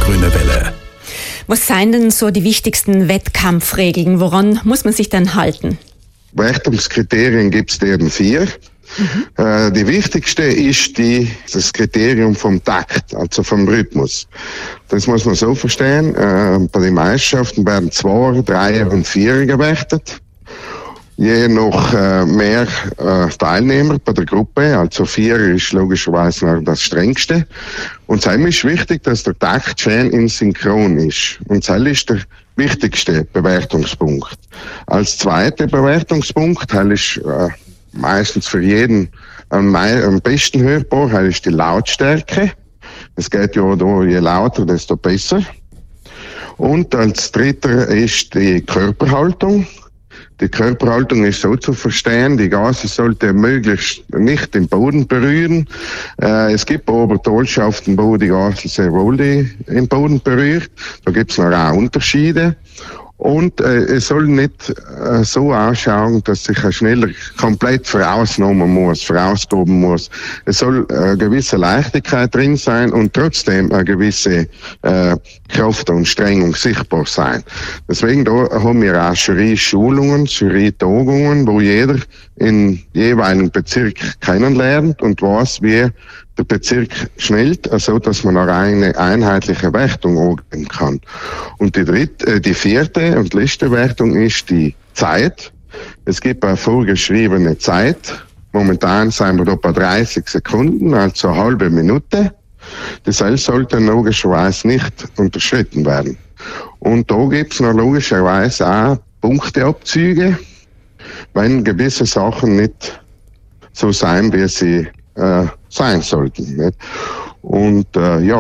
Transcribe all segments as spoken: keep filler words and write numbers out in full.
grünen Welle. Was seien denn so die wichtigsten Wettkampfregeln? Woran muss man sich denn halten? Wertungskriterien gibt es eben vier. Mhm. Äh, die wichtigste ist die, das Kriterium vom Takt, also vom Rhythmus. Das muss man so verstehen. Äh, bei den Meisterschaften werden Zweier, Dreier und Vierer gewertet. Je noch äh, mehr äh, Teilnehmer bei der Gruppe, also Vierer ist logischerweise noch das strengste. Und es ist wichtig, dass der Takt schön in Synchron ist. Und das ist der wichtigste Bewertungspunkt. Als zweiter Bewertungspunkt, das ist äh, meistens für jeden am, am besten hörbar, das ist die Lautstärke. Es geht ja da, je lauter, desto besser. Und als dritter ist die Körperhaltung. Die Körperhaltung ist so zu verstehen, die Gase sollte möglichst nicht den Boden berühren. Äh, es gibt aber Tollschaften, wo die Gase sehr wohl die, den Boden berührt. Da gibt es noch auch Unterschiede. Und äh, es soll nicht äh, so ausschauen, dass sich ein schneller komplett vorausnehmen muss, vorausgeben muss. Es soll äh, eine gewisse Leichtigkeit drin sein und trotzdem eine gewisse äh, Kraft und Strengung sichtbar sein. Deswegen da haben wir auch Jury-Schulungen, Jury-Tagungen, wo jeder in jeweiligen Bezirk kennenlernt und weiß, wie der Bezirk schnellt, also dass man auch eine einheitliche Wertung angeben kann. Und die dritte, äh, die vierte und letzte Wertung ist die Zeit. Es gibt eine vorgeschriebene Zeit. Momentan sind wir da bei dreißig Sekunden, also eine halbe Minute. Das alles sollte logischerweise nicht unterschritten werden. Und da gibt es noch logischerweise auch Punkteabzüge, wenn gewisse Sachen nicht so sein, wie sie äh, sein sollten. Nicht? Und äh, ja,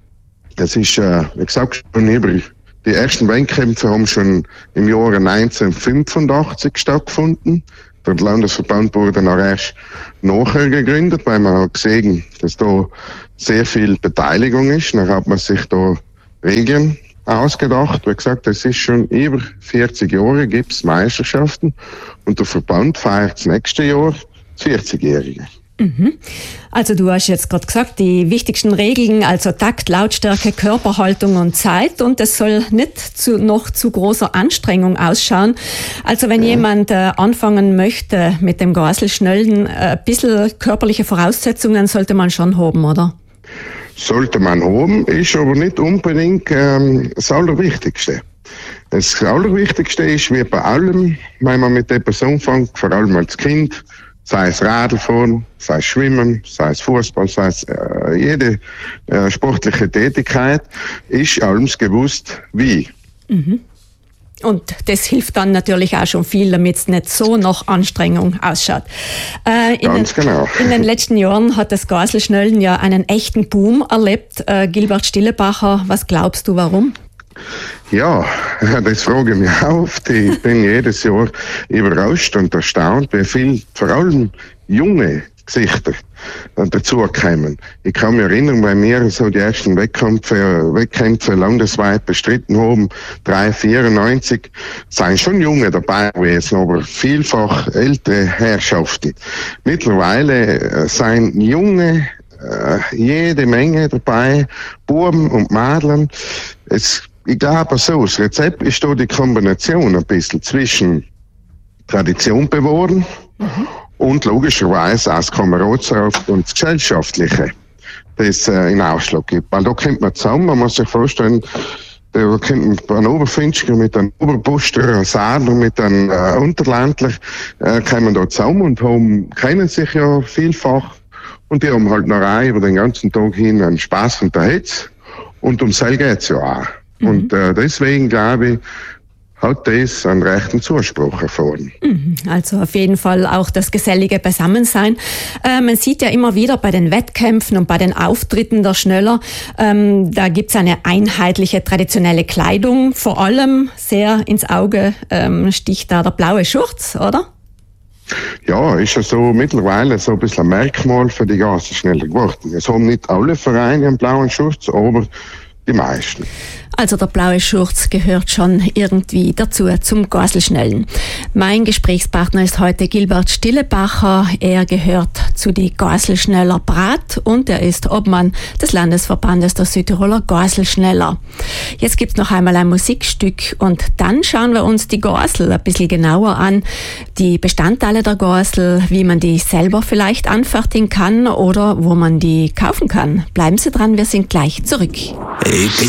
das ist, äh, wie gesagt, schon über die ersten Wettkämpfe haben schon im Jahre neunzehnhundertfünfundachtzig stattgefunden. Der Landesverband wurde noch erst nachher gegründet, weil man hat gesehen, dass da sehr viel Beteiligung ist. Dann hat man sich da Regeln ausgedacht. Wie gesagt, es ist schon über vierzig Jahre gibt es Meisterschaften und der Verband feiert das nächste Jahr das vierzigjährige. Mhm. Also du hast jetzt gerade gesagt, die wichtigsten Regeln, also Takt, Lautstärke, Körperhaltung und Zeit, und es soll nicht zu noch zu großer Anstrengung ausschauen. Also wenn ja. jemand äh, anfangen möchte mit dem Gaselschnellen, äh, ein bisschen körperliche Voraussetzungen sollte man schon haben, oder? Sollte man haben, ist aber nicht unbedingt ähm, das Allerwichtigste. Das Allerwichtigste ist, wie bei allem, wenn man mit etwas anfängt, vor allem als Kind, sei es Radlfahren, sei es Schwimmen, sei es Fußball, sei es äh, jede äh, sportliche Tätigkeit, ist allem gewusst, wie. Mhm. Und das hilft dann natürlich auch schon viel, damit es nicht so nach Anstrengung ausschaut. Äh, in Ganz den, genau. In den letzten Jahren hat das Gaselschnellen ja einen echten Boom erlebt. Äh, Gilbert Stillebacher, was glaubst du, warum? Ja, das frage ich mich oft. Ich bin jedes Jahr überrascht und erstaunt, wie viel, vor allem junge Gesichter dazukommen. Ich kann mich erinnern, weil wir so die ersten Wettkämpfe, Wettkämpfe landesweit bestritten haben, drei vierundneunzig, sind schon Junge dabei gewesen, aber vielfach ältere Herrschaften. Mittlerweile sind junge äh, jede Menge dabei, Buben und Mädchen. Es Ich glaube so, das Rezept ist da die Kombination ein bisschen zwischen Tradition bewahren mhm. und logischerweise auch das Kameradschaft und das Gesellschaftliche, das äh, in Ausschlag gibt. Weil da kommt man zusammen, man muss sich vorstellen, da kommt ein Oberfinsker mit einem Oberbuster, einem Sadler, mit einem äh, Unterländler, äh, kommen da zusammen und haben, kennen sich ja vielfach und die haben halt noch rein über den ganzen Tag hin einen Spaß und der Hetz und um das geht's ja auch. Und äh, deswegen, glaube ich, hat das einen rechten Zuspruch erfahren. Also auf jeden Fall auch das gesellige Beisammensein. Äh, man sieht ja immer wieder bei den Wettkämpfen und bei den Auftritten der Schneller, ähm, da gibt's eine einheitliche traditionelle Kleidung. Vor allem sehr ins Auge ähm, sticht da der blaue Schurz, oder? Ja, ist ja so mittlerweile so ein bisschen ein Merkmal für die Gaselschneller geworden. Es haben nicht alle Vereine einen blauen Schurz, aber die meisten. Also der blaue Schurz gehört schon irgendwie dazu, zum Gaselschnellen. Mein Gesprächspartner ist heute Gilbert Stillebacher. Er gehört zu die Gaselschneller Brat und er ist Obmann des Landesverbandes der Südtiroler Gaselschneller. Jetzt gibt's noch einmal ein Musikstück und dann schauen wir uns die Gasel ein bisschen genauer an. Die Bestandteile der Gasel, wie man die selber vielleicht anfertigen kann oder wo man die kaufen kann. Bleiben Sie dran, wir sind gleich zurück. Ich bin